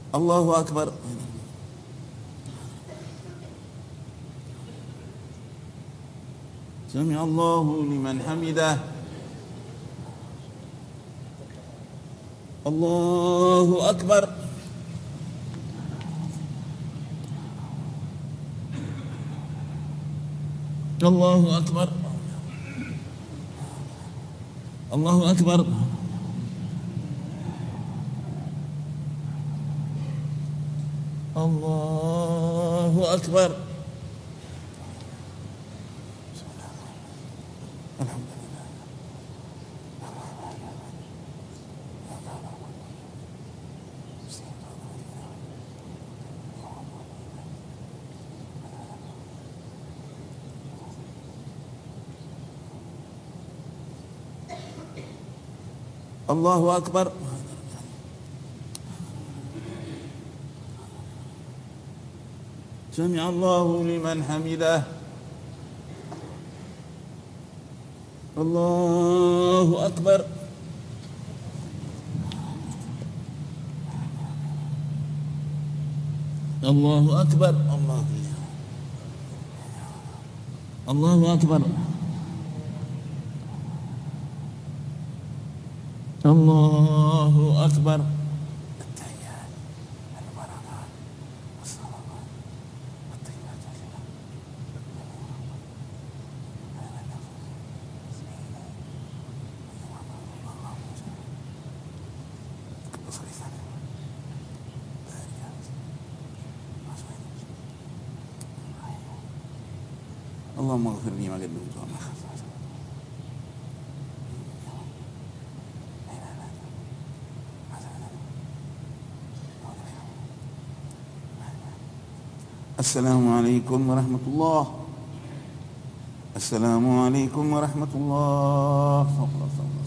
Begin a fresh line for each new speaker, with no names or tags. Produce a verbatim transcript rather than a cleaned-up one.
Allahu Akbar. Sami Allahu liman hamidah. Allahu Akbar. Allahu Akbar. Allahu Akbar. Allahu Akbar. Allahu Akbar. Sami Allahu liman hamidah. Allahu Akbar. Allahu Akbar. Allahu Akbar. Allahu Akbar. Allahumma ighfir li ma qaddamtu wa ma akhartu. Assalamualaikum warahmatullahi. Assalamualaikum warahmatullahi wabarakatuh.